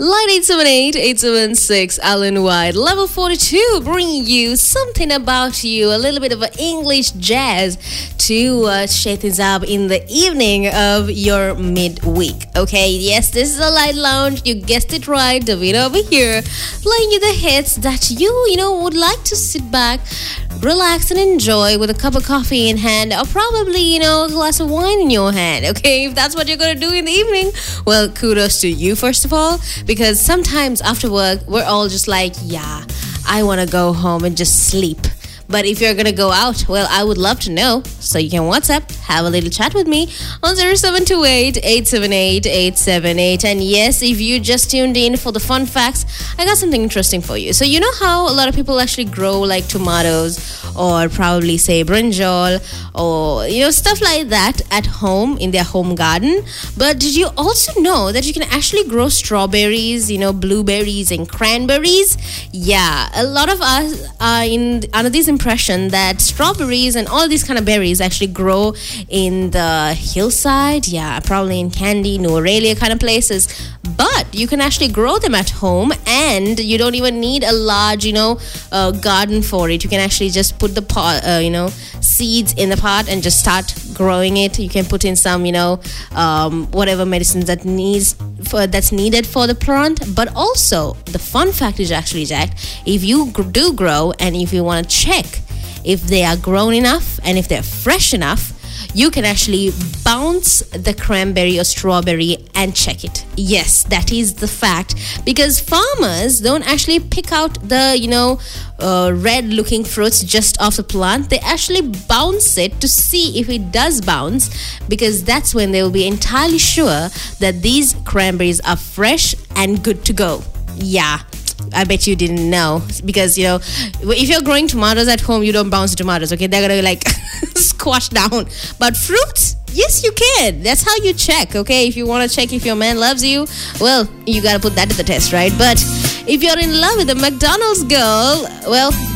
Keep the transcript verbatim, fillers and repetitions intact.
Line eight seven eight, eight seven six, Alan White. Level forty-two, bringing you something about you, a little bit of an English jazz to uh, shake things up in the evening of your midweek. Okay, yes, this is a light lounge. You guessed it right, Davina over here, playing you the hits that you, you know, would like to sit back, relax and enjoy with a cup of coffee in hand, or probably, you know, a glass of wine in your hand. Okay, if that's what you're going to do in the evening, well, kudos to you, first of all, because sometimes after work, we're all just like, yeah, I want to go home and just sleep. But if you're going to go out, well, I would love to know. So you can WhatsApp, have a little chat with me on zero seven two eight, eight seven eight, eight seven eight. And yes, if you just tuned in for the fun facts, I got something interesting for you. So you know how a lot of people actually grow like tomatoes or probably say brinjal or, you know, stuff like that at home in their home garden. But did you also know that you can actually grow strawberries, you know, blueberries and cranberries? Yeah, a lot of us are in under this impression that strawberries and all these kind of berries actually grow in the hillside, yeah, probably in Kandy, New Aurelia kind of places. But you can actually grow them at home, and you don't even need a large, you know, uh, garden for it. You can actually just put the pot, uh, you know, seeds in the pot and just start growing it. You can put in some, you know, um, whatever medicines that needs for, that's needed for the plant. But also, the fun fact is actually, Jack, if you gr- do grow and if you want to check if they are grown enough and if they're fresh enough, you can actually bounce the cranberry or strawberry and check it. Yes, that is the fact, because farmers don't actually pick out the, you know, uh, red looking fruits just off the plant. They actually bounce it to see if it does bounce, because that's when they will be entirely sure that these cranberries are fresh and good to go. Yeah, I bet you didn't know, because, you know, if you're growing tomatoes at home, you don't bounce the tomatoes, okay? They're gonna be like squash down. But fruits, yes, you can. That's how you check, okay? If you want to check if your man loves you, well, you gotta put that to the test, right? But if you're in love with a McDonald's girl, well,